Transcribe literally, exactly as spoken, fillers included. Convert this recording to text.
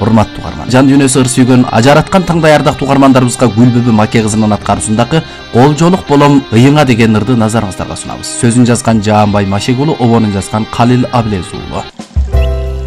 урматтуу угарман. Жан дүйнөсү ыр сүйгөн ажараткан таңдай ардактуу угармандарыбызга Гүлбүбү Маке кызынын аткаруусундагы Кол жонук болом ыйыңа деген ырды назарыңыздарга сунабыз. Сөзүн жазган Жаанбай Машек уулу, обонун жазган Калил Абилез уулу.